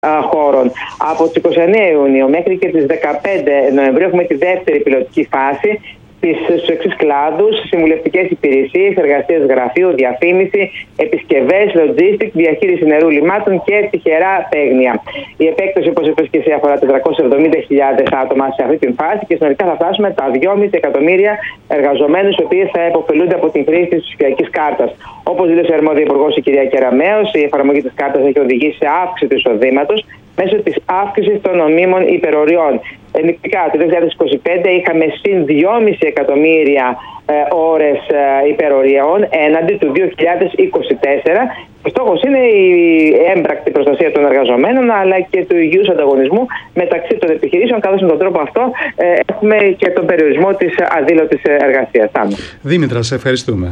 χώρων. Από τις 29 Ιουνίου μέχρι και τις 15 Νοεμβρίου έχουμε τη δεύτερη πιλωτική φάση στους εξής κλάδους: συμβουλευτικές υπηρεσίες, εργασίες γραφείου, διαφήμιση, επισκευές, logistics, διαχείριση νερού λιμάτων και τυχερά παίγνια. Η επέκταση, όπως είπες και εσύ, αφορά 470.000 άτομα σε αυτή την φάση και συνολικά θα φτάσουμε τα 2,5 εκατομμύρια εργαζομένους, οι οποίοι θα υποφελούνται από την χρήση της ψηφιακής κάρτας. Όπως δήλωσε η αρμόδια υπουργός, η κυρία Κεραμέως, η εφαρμογή της κάρτας έχει οδηγήσει σε αύξηση του εισοδήματος μέσω της αύξησης των νομίμων υπεροριών. Ενδεικτικά, το 2025 είχαμε συν 2,5 εκατομμύρια ώρες υπεροριών έναντι του 2024. Ο στόχος είναι η έμπρακτη προστασία των εργαζομένων αλλά και του υγιούς ανταγωνισμού μεταξύ των επιχειρήσεων, καθώς με τον τρόπο αυτό έχουμε και τον περιορισμό της αδήλωτης εργασίας. Δήμητρα, σε ευχαριστούμε.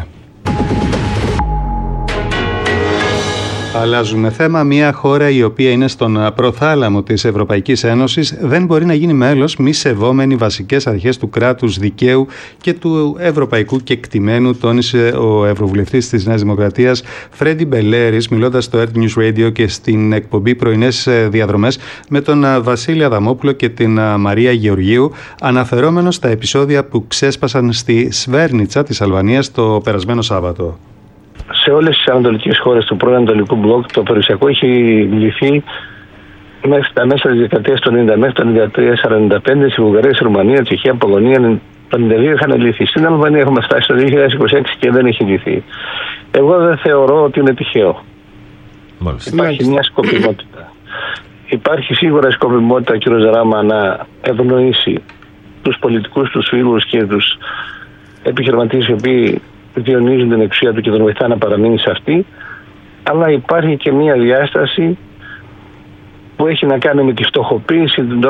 Αλλάζουμε θέμα. Μια χώρα η οποία είναι στον προθάλαμο της Ευρωπαϊκής Ένωσης δεν μπορεί να γίνει μέλος μη σεβόμενη βασικές αρχές του κράτους δικαίου και του ευρωπαϊκού κεκτημένου, τόνισε ο Ευρωβουλευτής της Νέας Δημοκρατίας Φρέντι Μπελέρης, μιλώντας στο Earth News Radio και στην εκπομπή Πρωινές Διαδρομές με τον Βασίλη Αδαμόπουλο και την Μαρία Γεωργίου, αναφερόμενος στα επεισόδια που ξέσπασαν στη Σβέρνιτσα της Αλβανίας το περασμένο Σάββατο. Σε όλες τις ανατολικές χώρες του πρώην Ανατολικού Μπλοκ το περιουσιακό έχει λυθεί μέχρι τα μέσα της δεκαετίας του 90, μέχρι το 1993-1945, στη Βουλγαρία, στη Ρουμανία, Τσεχία, Πολωνία, το 1992 είχαν λυθεί. Στην Αλβανία έχουμε φτάσει το 2026 και δεν έχει λυθεί. Εγώ δεν θεωρώ ότι είναι τυχαίο. Υπάρχει μια σκοπιμότητα. Υπάρχει σίγουρα σκοπιμότητα, κ. Ζαράμα, να ευνοήσει τους πολιτικούς, τους φίλους και τους επιχειρηματίες οι οποίοι διονύζουν την εξουσία του και τον βοηθά να παραμείνει σε αυτή, αλλά υπάρχει και μια διάσταση που έχει να κάνει με τη φτωχοποίηση των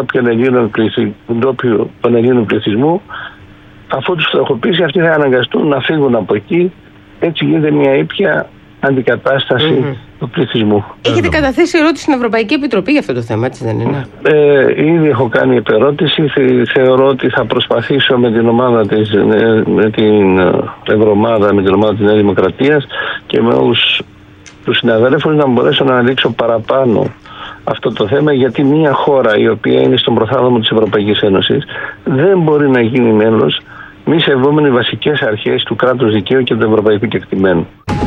Ελλήνων πληθυσμού. Αφού τους φτωχοποιήσει, αυτοί θα αναγκαστούν να φύγουν από εκεί. Έτσι γίνεται μια ήπια αντικατάσταση του πληθυσμού. Έχετε καταθέσει ερώτηση στην Ευρωπαϊκή Επιτροπή για αυτό το θέμα, έτσι δεν είναι? Ήδη έχω κάνει επερώτηση. Θεωρώ ότι θα προσπαθήσω με την ομάδα της, με την Ευρωομάδα, με την ομάδα της Νέας Δημοκρατίας και με όλους τους συναδέλφους να μπορέσω να αναδείξω παραπάνω αυτό το θέμα, γιατί μια χώρα η οποία είναι στον προθάλαμο της Ευρωπαϊκής Ένωσης δεν μπορεί να γίνει μέλος μη σεβόμενοι βασικές αρχές του κράτους δικαίου και του ευρωπαϊκού κεκτημένου.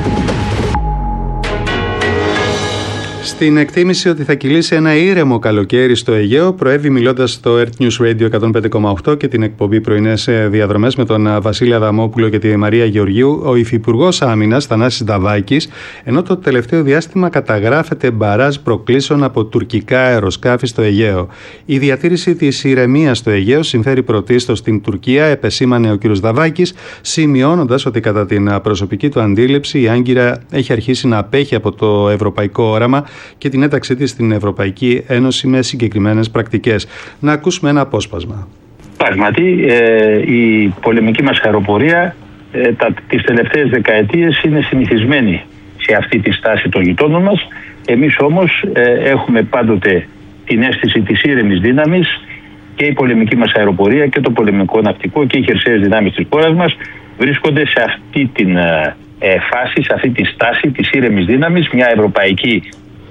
Στην εκτίμηση ότι θα κυλήσει ένα ήρεμο καλοκαίρι στο Αιγαίο, προέβη μιλώντας στο Earth News Radio 105,8 και την εκπομπή Πρωινές Διαδρομές με τον Βασίλη Αδαμόπουλο και τη Μαρία Γεωργίου, ο Υφυπουργός Άμυνας Θανάσης Δαβάκης, ενώ το τελευταίο διάστημα καταγράφεται μπαράζ προκλήσεων από τουρκικά αεροσκάφη στο Αιγαίο. Η διατήρηση της ηρεμίας στο Αιγαίο συμφέρει πρωτίστως στην Τουρκία, επεσήμανε ο κ. Δαβάκης, σημειώνοντας ότι κατά την προσωπική του αντίληψη η Άγκυρα έχει αρχίσει να απέχει από το ευρωπαϊκό όραμα και την ένταξή της στην Ευρωπαϊκή Ένωση με συγκεκριμένες πρακτικές. Να ακούσουμε ένα απόσπασμα. Πράγματι, η πολεμική μας αεροπορία τις τελευταίες δεκαετίες είναι συνηθισμένη σε αυτή τη στάση των γειτόνων μας. Εμείς όμως έχουμε πάντοτε την αίσθηση της ήρεμης δύναμης και η πολεμική μας αεροπορία και το πολεμικό ναυτικό και οι χερσαίες δυνάμεις της χώρας μας βρίσκονται σε αυτή την φάση, σε αυτή τη στάση της ήρεμης δύναμης, μια ευρωπαϊκή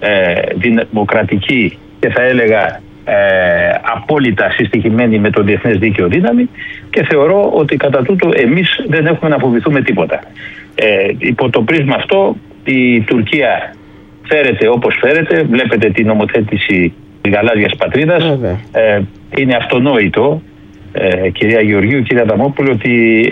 δημοκρατική και θα έλεγα απόλυτα συστοιχημένη με το διεθνές δίκαιο δύναμη, και θεωρώ ότι κατά τούτο εμείς δεν έχουμε να φοβηθούμε τίποτα. Υπό το πρίσμα αυτό η Τουρκία φέρεται όπως φέρεται. Βλέπετε την νομοθέτηση της γαλάζιας πατρίδας. Είναι αυτονόητο, κυρία Γεωργίου, κυρία Αδαμόπουλο, ότι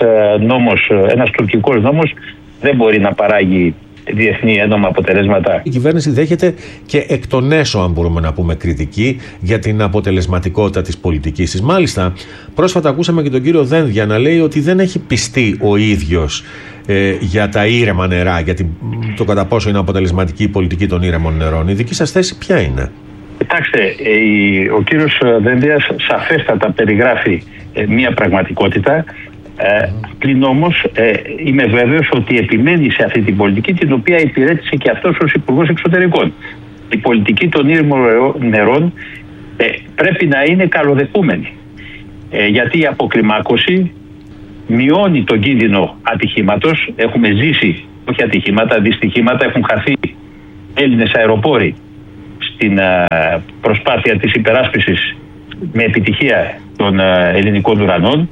ένας τουρκικός νόμος δεν μπορεί να παράγει διεθνή ένομα αποτελέσματα. Η κυβέρνηση δέχεται και εκ των έσω, αν μπορούμε να πούμε, κριτική για την αποτελεσματικότητα της πολιτικής της. Μάλιστα, πρόσφατα ακούσαμε και τον κύριο Δένδια να λέει ότι δεν έχει πιστεί ο ίδιος για τα ήρεμα νερά, για το κατά πόσο είναι αποτελεσματική η πολιτική των ήρεμων νερών. Η δική σας θέση ποια είναι? Κοιτάξτε, ο κύριος Δένδιας σαφέστατα περιγράφει μια πραγματικότητα. Πλην όμως είμαι βέβαιος ότι επιμένει σε αυτή την πολιτική, την οποία υπηρέτησε και αυτός ως Υπουργός Εξωτερικών. Η πολιτική των ήρεμων νερών πρέπει να είναι καλοδεχούμενη, γιατί η αποκλιμάκωση μειώνει τον κίνδυνο ατυχήματος. Έχουμε ζήσει, όχι ατυχήματα, δυστυχήματα. Έχουν χαθεί Έλληνες αεροπόροι την προσπάθεια της υπεράσπισης με επιτυχία των ελληνικών ουρανών.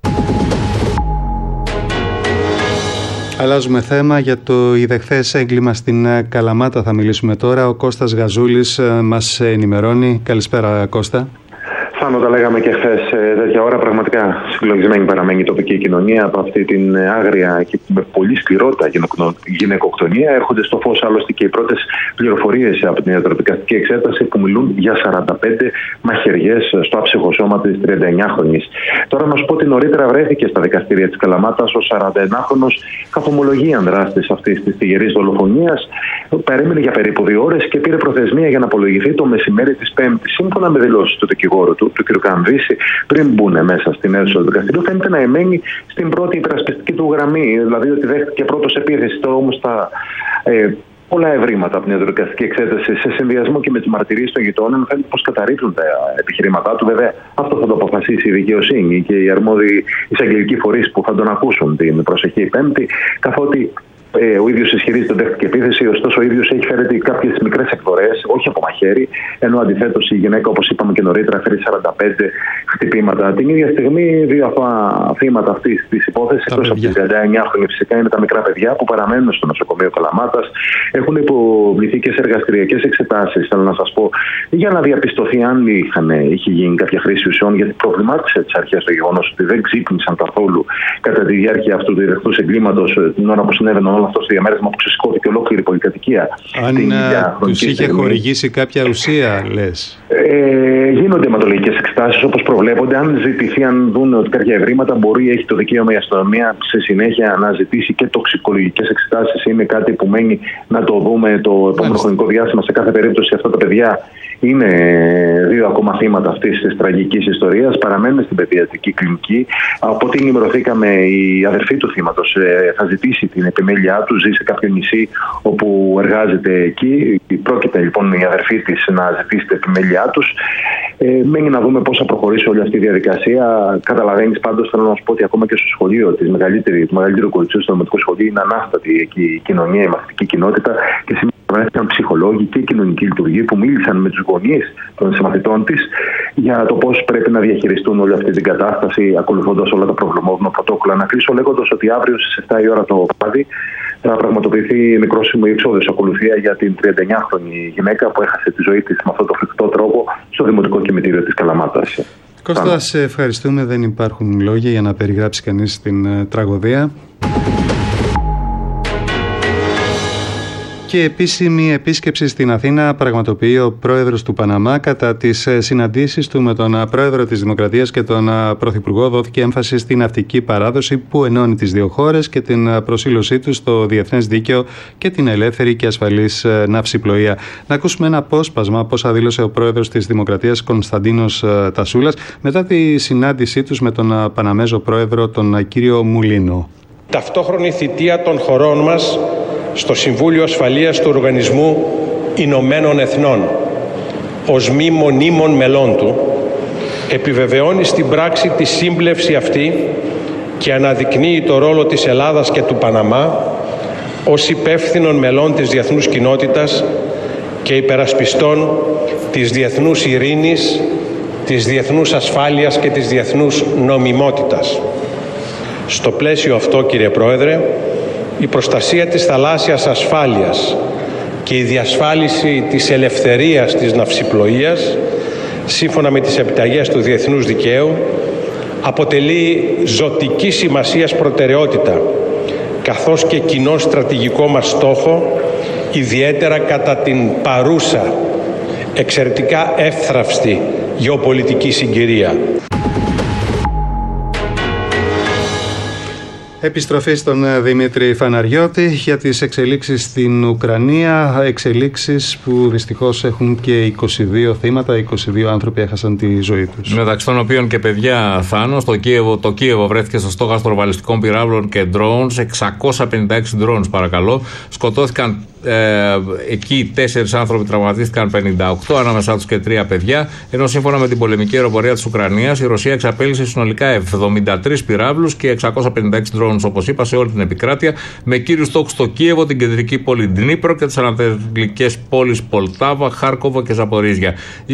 Αλλάζουμε θέμα. Για το ιδεχθές έγκλημα στην Καλαμάτα θα μιλήσουμε τώρα. Ο Κώστας Γαζούλης μας ενημερώνει. Καλησπέρα, Κώστα. Σαν τα λέγαμε και χθες, τέτοια ώρα πραγματικά συγκλονισμένη παραμένει η τοπική κοινωνία από αυτή την άγρια και με πολύ σκληρότητα γυναικοκτονία. Έρχονται στο φως άλλωστε και οι πρώτες πληροφορίες από την ιατροδικαστική εξέταση που μιλούν για 45 μαχαιριές στο άψυχο σώμα της 39χρονης. Τώρα να σου πω ότι νωρίτερα βρέθηκε στα δικαστήρια της Καλαμάτας ο 41χρονος καθομολογίαν δράστης αυτής της θυγερής δολοφονίας. Παρέμεινε για περίπου 2 ώρες και πήρε προθεσμία για να απολογηθεί το μεσημέρι της Πέμπτης. Σύμφωνα με δηλώσεις του δικηγόρου του κ. Κανδύση, πριν μπουν μέσα στην αίθουσα του δικαστηρίου, φαίνεται να εμένει στην πρώτη υπερασπιστική του γραμμή. Δηλαδή ότι δέχτηκε πρώτος επίθεση. Τώρα όμως τα πολλά ευρήματα από την ιατροδικαστική εξέταση σε συνδυασμό και με τις μαρτυρίες των γειτόνων φαίνεται πως καταρρίπτουν τα επιχειρήματά του. Βέβαια, αυτό θα το αποφασίσει η δικαιοσύνη και οι αρμόδιοι εισαγγελικοί φορείς που θα τον ακούσουν την προσεχή Πέμπτη, καθότι ο ίδιος ισχυρίζεται ότι δέχτηκε επίθεση, ωστόσο ο ίδιος έχει φέρει κάποιες μικρές εκδορές, όχι από μαχαίρι, ενώ αντιθέτως η γυναίκα, όπως είπαμε και νωρίτερα, φέρει 45 χτυπήματα. Την ίδια στιγμή, 2 θύματα αυτής της υπόθεσης, εκτός από την 39χρονη φυσικά, είναι τα μικρά παιδιά που παραμένουν στο νοσοκομείο Καλαμάτας. Έχουν υποβληθεί και σε εργαστηριακές εξετάσεις, θέλω να σας πω, για να διαπιστωθεί αν είχε γίνει κάποια χρήση ουσιών, γιατί προβλημάτισε τις αρχές το γεγονός ότι δεν ξύπνησαν καθόλου κατά τη διάρκεια αυτού του ιδεχθούς εγκλήματος την ώρα που συνέβαιναν όλο αυτό στο διαμέρισμα που ξεσηκώθηκε ολόκληρη η πολυκατοικία. Αν τους είχε χορηγήσει κάποια ουσία, λες? Γίνονται αιματολογικές εξετάσεις όπως προβλέπονται. Αν ζητηθεί, αν δουν ότι κάποια ευρήματα, έχει το δικαίωμα η αστυνομία σε συνέχεια να ζητήσει και τοξικολογικές εξετάσεις. Είναι κάτι που μένει να το δούμε το επόμενο χρονικό διάστημα. Σε κάθε περίπτωση, αυτά τα παιδιά είναι 2 ακόμα θύματα αυτής της τραγικής ιστορίας. Παραμένουν στην παιδιατρική κλινική. Από ό,τι ενημερωθήκαμε, η αδερφή του θύματος θα ζητήσει την επιμέλειά του, ζει σε κάποιο νησί όπου εργάζεται εκεί. Πρόκειται λοιπόν η αδερφή της να ζητήσει την επιμέλειά τους. Μένει να δούμε πώς θα προχωρήσει όλη αυτή η διαδικασία. Καταλαβαίνεις πάντως, θέλω να σου πω ότι ακόμα και στο σχολείο, του μεγαλύτερου κοριτσιού στο νομικό σχολείο, είναι ανάστατη εκεί η κοινωνία, η μαθητική κοινότητα και σήμερα βρέθηκαν ψυχολόγοι και κοινωνικοί λειτουργοί που μίλησαν με τους γονείς των συμμαθητών της για το πώς πρέπει να διαχειριστούν όλη αυτή την κατάσταση, ακολουθώντας όλα τα προβλημόβουνα πρωτόκολλα. Να κλείσω λέγοντας ότι αύριο στις 7 η ώρα το βράδυ θα πραγματοποιηθεί νεκρόσιμο η εξόδιος ακολουθία για την 39χρονη γυναίκα που έχασε τη ζωή της με αυτόν τον φρικτό τρόπο στο Δημοτικό Κημητήριο της Καλαμάτας. Κώστα, σε ευχαριστούμε. Δεν υπάρχουν λόγια για να περιγράψει κανείς την τραγωδία. Και επίσημη επίσκεψη στην Αθήνα πραγματοποιεί ο πρόεδρος του Παναμά. Κατά τις συναντήσεις του με τον πρόεδρο της Δημοκρατίας και τον πρωθυπουργό δόθηκε έμφαση στην ναυτική παράδοση που ενώνει τις δύο χώρες και την προσήλωσή τους στο διεθνές δίκαιο και την ελεύθερη και ασφαλής ναυσιπλοεία. Να ακούσουμε ένα απόσπασμα πώς δήλωσε ο πρόεδρος της Δημοκρατίας Κωνσταντίνος Τασούλας μετά τη συνάντησή τους με τον Παναμέζο πρόεδρο τον κύριο Μουλίνο. Ταυτόχρονη θητεία των χωρών μας στο Συμβούλιο Ασφαλείας του Οργανισμού Ηνωμένων Εθνών ως μη μονίμων μελών του επιβεβαιώνει στην πράξη τη σύμπλευση αυτή και αναδεικνύει το ρόλο της Ελλάδας και του Παναμά ως υπεύθυνων μελών της διεθνούς κοινότητας και υπερασπιστών της διεθνούς ειρήνης, της διεθνούς ασφάλειας και της διεθνούς νομιμότητας. Στο πλαίσιο αυτό, κύριε Πρόεδρε, η προστασία της θαλάσσιας ασφάλειας και η διασφάλιση της ελευθερίας της ναυσιπλοείας, σύμφωνα με τις επιταγές του διεθνούς δικαίου, αποτελεί ζωτική σημασίας προτεραιότητα, καθώς και κοινό στρατηγικό μας στόχο, ιδιαίτερα κατά την παρούσα, εξαιρετικά εύθραυστη γεωπολιτική συγκυρία. Επιστροφή στον Δημήτρη Φαναριώτη για τις εξελίξεις στην Ουκρανία, εξελίξεις που δυστυχώς έχουν και 22 θύματα, 22 άνθρωποι έχασαν τη ζωή τους. Μεταξύ των οποίων και παιδιά, Θάνο. Το Κίεβο βρέθηκε στο στόχαστρο βαλιστικών πυράβλων και drones, 656 drones παρακαλώ. Σκοτώθηκαν Εκεί 4 άνθρωποι τραυματίστηκαν, 58, ανάμεσά τους και 3 παιδιά. Ενώ σύμφωνα με την πολεμική αεροπορία της Ουκρανίας, η Ρωσία εξαπέλυσε συνολικά 73 πυράβλους και 656 drones, όπως είπα, σε όλη την επικράτεια, με κύριους στόχους το Κίεβο, την κεντρική πόλη Ντνίπρο και τις ανατολικές πόλεις Πολτάβα, Χάρκοβο και Ζαπορίζια.